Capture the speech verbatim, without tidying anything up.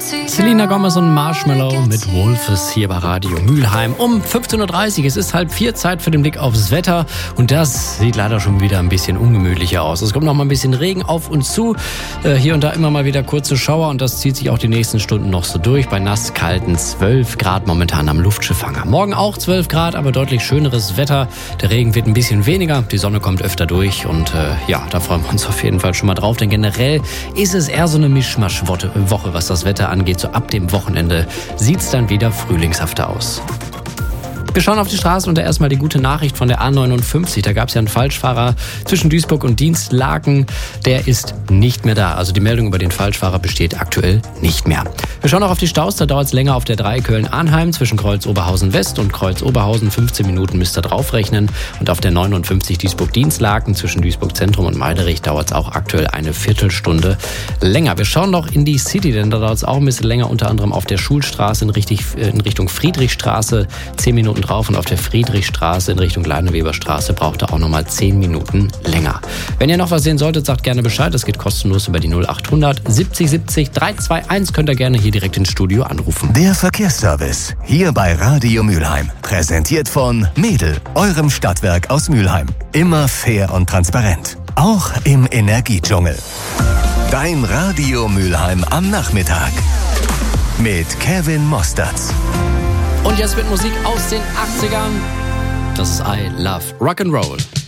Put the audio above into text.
Selena Gomez und Marshmallow mit Wolfes hier bei Radio Mülheim um fünfzehn Uhr dreißig. Es ist halb vier, Zeit für den Blick aufs Wetter und das sieht leider schon wieder ein bisschen ungemütlicher aus. Es kommt noch mal ein bisschen Regen auf uns zu, äh, hier und da immer mal wieder kurze Schauer und das zieht sich auch die nächsten Stunden noch so durch bei nass kalten zwölf Grad momentan am Luftschiffhanger. Morgen auch zwölf Grad, aber deutlich schöneres Wetter. Der Regen wird ein bisschen weniger, die Sonne kommt öfter durch und äh, ja, da freuen wir uns auf jeden Fall schon mal drauf, denn generell ist es eher so eine Mischmasch-Woche, was das Wetter angeht. So ab dem Wochenende sieht's dann wieder frühlingshafter aus. Wir schauen auf die Straße und da erstmal die gute Nachricht von der A neunundfünfzig. Da gab es ja einen Falschfahrer zwischen Duisburg und Dienstlaken. Der ist nicht mehr da. Also die Meldung über den Falschfahrer besteht aktuell nicht mehr. Wir schauen auch auf die Staus. Da dauert es länger auf der drei Köln-Arnheim zwischen Kreuz-Oberhausen West und Kreuz-Oberhausen. fünfzehn Minuten müsst ihr draufrechnen. Und auf der neunundfünfzig Duisburg-Dienstlaken zwischen Duisburg-Zentrum und Meiderich dauert es auch aktuell eine Viertelstunde länger. Wir schauen noch in die City, denn da dauert es auch ein bisschen länger. Unter anderem auf der Schulstraße in Richtung Friedrichstraße. zehn Minuten drauf und auf der Friedrichstraße in Richtung Leineweberstraße braucht er auch nochmal zehn Minuten länger. Wenn ihr noch was sehen solltet, sagt gerne Bescheid. Es geht kostenlos über die null achthundert siebzig siebzig dreihunderteinundzwanzig. Könnt ihr gerne hier direkt ins Studio anrufen. Der Verkehrsservice hier bei Radio Mülheim. Präsentiert von Mädel, eurem Stadtwerk aus Mülheim. Immer fair und transparent. Auch im Energiedschungel. Dein Radio Mülheim am Nachmittag. Mit Kevin Mostertz. Und jetzt mit Musik aus den achtzigern. Das ist I Love Rock'n'Roll.